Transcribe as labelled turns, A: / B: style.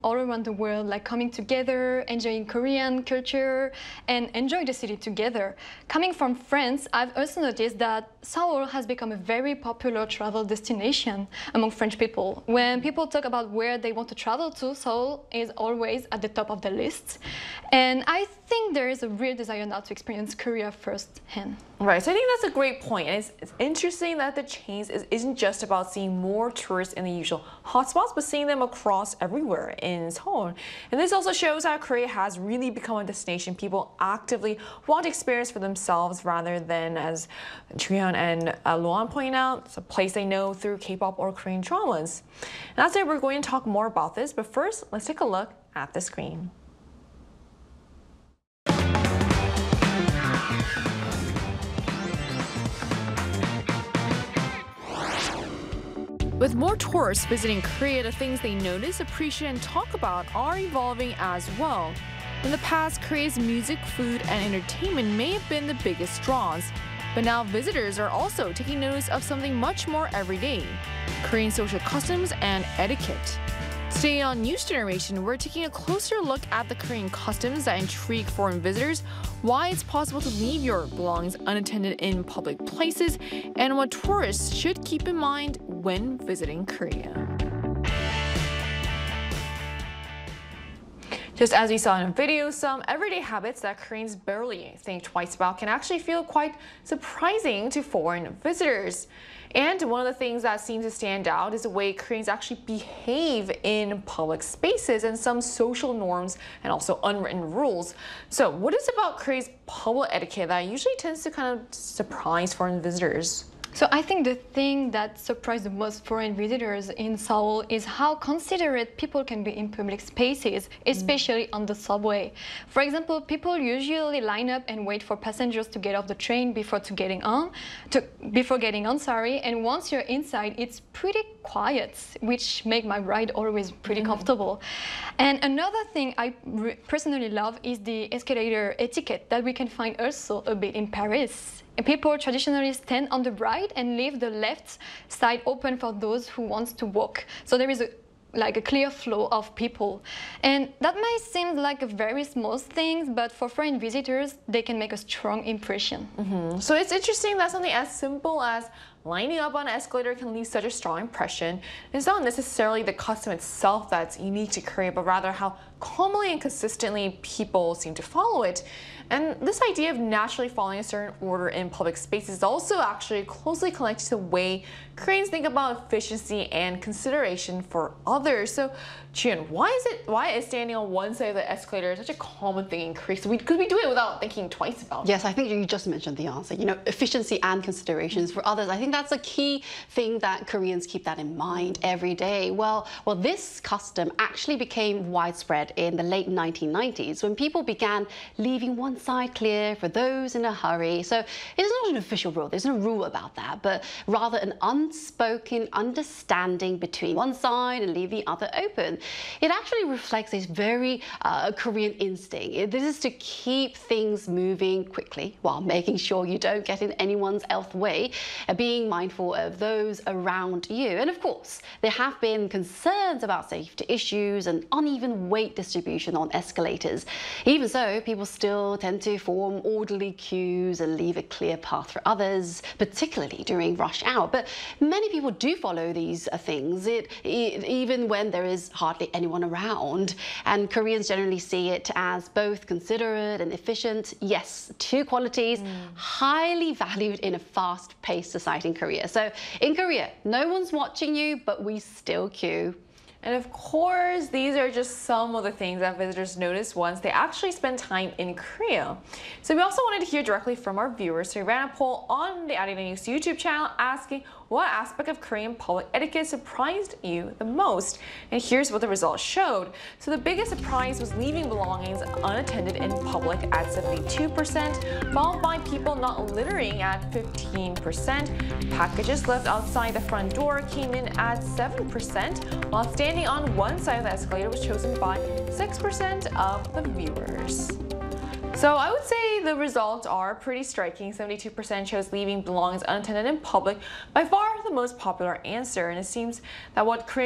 A: all around the world, like coming together, enjoying Korean culture, and enjoy the city together. Coming from France, I've also noticed that Seoul has become a very popular travel destination among French people. When people talk about where they want to travel to, Seoul is always at the top of the list. And I think there is a real desire now to experience Korea firsthand.
B: Right, so I think that's a great point. And it's interesting that the change isn't just about seeing more tourists in the usual hotspots, but seeing them across everywhere in Seoul. And this also shows how Korea has really become a destination people actively want to experience for themselves rather than, as Juyeon and Luan point out, it's a place they know through K-pop or Korean dramas. And that's it, we're going to talk more about this, but first, let's take a look at the screen. With more tourists visiting Korea, the things they notice, appreciate, and talk about are evolving as well. In the past, Korea's music, food, and entertainment may have been the biggest draws, but now visitors are also taking notice of something much more everyday: Korean social customs and etiquette. Today on News Generation, we're taking a closer look at the Korean customs that intrigue foreign visitors, why it's possible to leave your belongings unattended in public places, and what tourists should keep in mind when visiting Korea. Just as we saw in a video, some everyday habits that Koreans barely think twice about can actually feel quite surprising to foreign visitors. And one of the things that seems to stand out is the way Koreans actually behave in public spaces and some social norms and also unwritten rules. So what is it about Korea's public etiquette that usually tends to kind of surprise foreign visitors?
A: So I think the thing that surprised the most foreign visitors in Seoul is how considerate people can be in public spaces, especially on the subway. For example, people usually line up and wait for passengers to get off the train before getting on, and once you're inside, it's pretty quiet, which make my ride always pretty comfortable. And another thing I personally love is the escalator etiquette that we can find also a bit in Paris. People traditionally stand on the right and leave the left side open for those who want to walk. So there is a clear flow of people. And that might seem like a very small thing, but for foreign visitors, they can make a strong impression.
B: So it's interesting that something as simple as lining up on an escalator can leave such a strong impression. It's not necessarily the custom itself that's unique to Korea, but rather how calmly and consistently people seem to follow it. And this idea of naturally following a certain order in public spaces is also actually closely connected to the way Koreans think about efficiency and consideration for others. So, Juyeon, why is standing on one side of the escalator such a common thing in Korea? Could we do it without thinking twice about it?
C: Yes, I think you just mentioned the answer. You know, efficiency and considerations for others. I think that's a key thing that Koreans keep that in mind every day. Well, this custom actually became widespread in the late 1990s when people began leaving one side clear for those in a hurry. So it's not an official rule. There's no rule about that, but rather an unspoken understanding between one side and leave the other open. It actually reflects this very Korean instinct. This is to keep things moving quickly while making sure you don't get in anyone's else way, being mindful of those around you. And of course, there have been concerns about safety issues and uneven weight distribution on escalators. Even so, people still tend to form orderly queues and leave a clear path for others, particularly during rush hour. But many people do follow these things, even when there is hardly anyone around. And Koreans generally see it as both considerate and efficient. Yes, two qualities highly valued in a fast-paced society in Korea. So in Korea, no one's watching you, but we still queue.
B: And of course, these are just some of the things that visitors notice once they actually spend time in Korea. So we also wanted to hear directly from our viewers. So we ran a poll on the Arirang News YouTube channel asking what aspect of Korean public etiquette surprised you the most. And here's what the results showed. So the biggest surprise was leaving belongings unattended in public at 72%, followed by people not littering at 15%. Packages left outside the front door came in at 7%, while standing on one side of the escalator was chosen by 6% of the viewers. So I would say the results are pretty striking. 72% chose leaving belongings unattended in public, by far the most popular answer. And it seems that what Korean